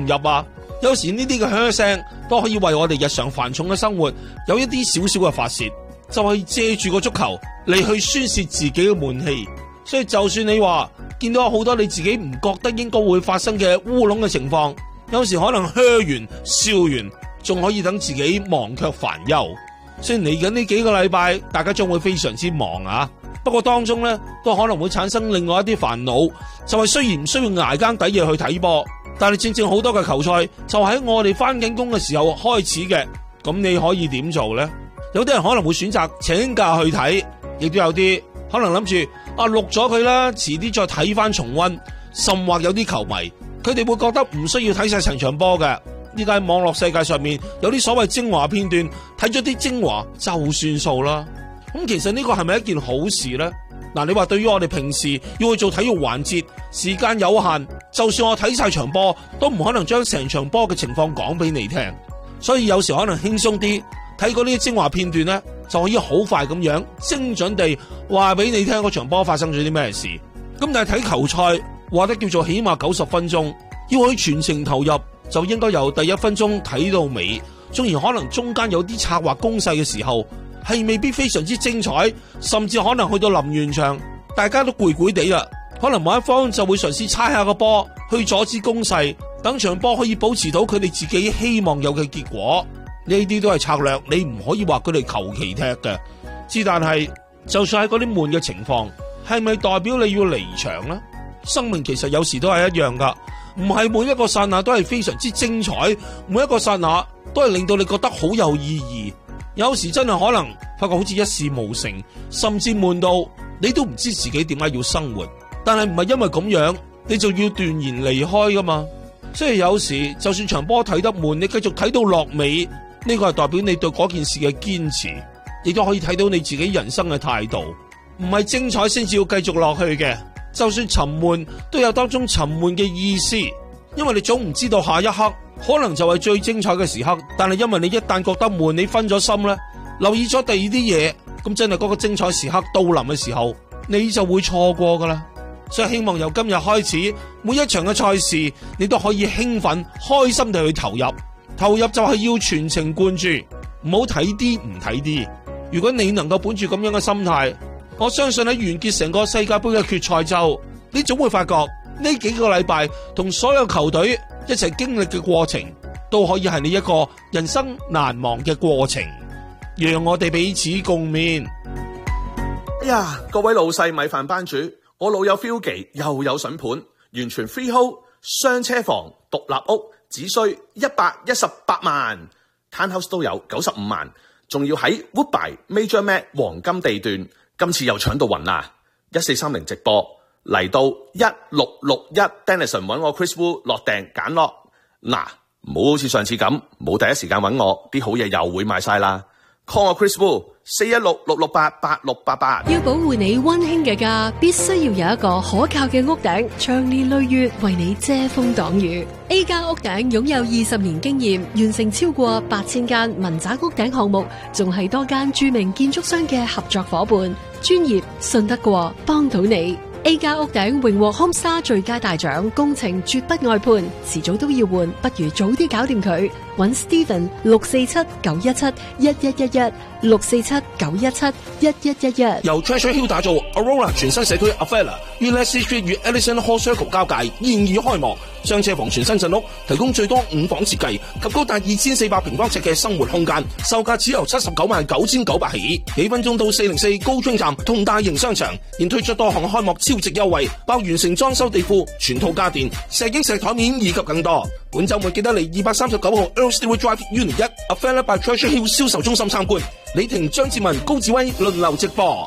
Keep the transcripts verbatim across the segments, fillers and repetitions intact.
唔入啊？有時呢啲嘅噓聲都可以為我哋日常繁重嘅生活有一啲少少嘅發洩，就係借住個足球嚟去宣洩自己嘅悶氣。所以就算你話見到好多你自己唔覺得應該會發生嘅烏龍嘅情況，有時可能噓完笑完，仲可以等自己忘卻煩憂。雖然嚟緊呢幾個禮拜大家將會非常之忙啊，不過當中呢都可能會產生另外一啲煩惱，就係雖然唔需要捱更抵夜去睇波，但係正正好多嘅球賽就喺我哋翻緊工嘅時候開始嘅，咁你可以點做呢？有啲人可能會選擇請假去睇，亦都有啲可能諗住啊錄咗佢啦，遲啲再睇翻重溫，甚或有啲球迷佢哋會覺得唔需要睇晒成場波嘅。呢家喺網絡世界上面有啲所謂精華片段，睇咗啲精華就算數啦。咁其實呢個係咪一件好事呢？嗱，你話對於我哋平時要去做體育環節，時間有限，就算我睇晒場波，都唔可能將成場波嘅情況講俾你聽。所以有時可能輕鬆啲睇過呢啲精華片段呢，就可以好快咁樣精準地話俾你聽嗰場波發生咗啲咩事。咁但係睇球賽話得叫做起碼九十分鐘，要去全程投入，就應該由第一分鐘睇到尾。縱然可能中間有啲策劃攻勢嘅時候係未必非常之精彩，甚至可能去到臨完場大家都攰攰地啦，可能某一方就會嘗試猜下個波去阻止攻勢，等場波可以保持到佢哋自己希望有嘅結果。呢啲都係策略，你唔可以話佢哋求其踢嘅。之但係就算喺嗰啲悶嘅情況，係咪代表你要離場呢？生命其實有時都係一樣噶，唔係每一個剎那都係非常之精彩，每一個剎那都係令到你覺得好有意義。有時真係可能發覺好似一事無成，甚至悶到你都唔知自己點解要生活。但係唔係因為咁樣你就要斷然離開噶嘛。所以有時就算場波睇得悶，你繼續睇到落尾，呢個係代表你對嗰件事嘅堅持，亦都可以睇到你自己人生嘅態度。唔係精彩先至要繼續落去嘅，就算沉悶都有當中沉悶嘅意思，因為你總唔知道下一刻可能就係最精彩嘅時刻。但係因為你一旦覺得悶，你分咗心咧，留意咗第二啲嘢，咁真係嗰個精彩時刻到臨嘅時候，你就會錯過噶啦。所以希望由今日開始，每一場嘅賽事你都可以興奮開心地去投入。投入就係要全程貫注，唔好睇啲唔睇啲。如果你能夠本住咁樣嘅心態，我相信喺完結成個世界盃嘅決賽周，你總會發覺呢幾個禮拜同所有球隊一齊經歷嘅過程，都可以係你一個人生難忘嘅過程。讓我哋彼此共勉。 哎呀，各位老細米飯班主，我老友 feel 記又有筍盤，完全 freehold 雙車房獨立屋，只需一百一十八萬 ，townhouse 都有九十五萬，仲要喺 Woodbine Major Mac 黃金地段，今次又搶到暈啦！一四三零直播嚟到一六六一 Denison 揾我 Chris Wu 落訂揀落，嗱，唔好好似上次咁冇第一時間揾我，啲好嘢又會賣晒啦。call 我 Chris Wu 四一六六六八八六八八。 要保護你溫馨嘅家，必須要有一個可靠嘅屋頂，長年累月為你遮風擋雨。A 加屋頂擁有二十年經驗，完成超過八千間民宅屋頂項目，仲係多間著名建築商嘅合作伙伴，專業信得過，幫到你。A 加屋頂榮獲 Homestar 最佳大獎，工程絕不外判，遲早都要換，不如早啲搞掂佢。搵 Steven 六四七九一七一一一一六四七九一七一一一一。 由 Treasure Hill 打造 Aurora 全新社區 Avella 於 Leslie Street 與 Ellison Hall Circle 交界，現已開幕。雙車房全新鎮屋，提供最多五房設計及高達二千四百平方尺嘅生活空間，售價只由七十九萬九千九百起。幾分鐘到四零四高津站同大型商場，現推出多項開幕超值優惠，包完成裝修地庫、全套家電、石英石台面以及更多。本週末記得嚟二百三十九號 Earl Stewart Drive Unit 一 Avella by Treasure Hill 銷售中心參觀。李婷、張志文、高志威輪流直播。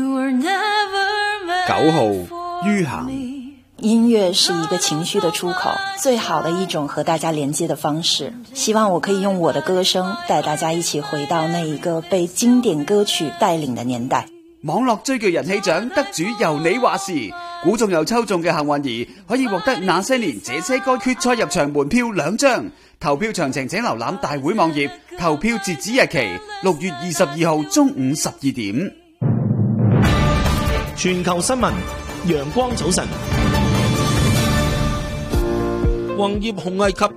九號于涵。 音樂是一個情緒的出口，最好的一種和大家連接的方式。希望我可以用我的歌聲帶大家一起回到那一個被經典歌曲帶領的年代。 網絡追劇人氣獎得主由你話事，估中又抽中嘅幸運兒可以獲得那些年這些歌決賽入場門票兩張。投票詳情請瀏覽大會網頁，投票截止日期六月二十二號中午十二點。 全球新聞，陽光早晨。 宏業紅藝及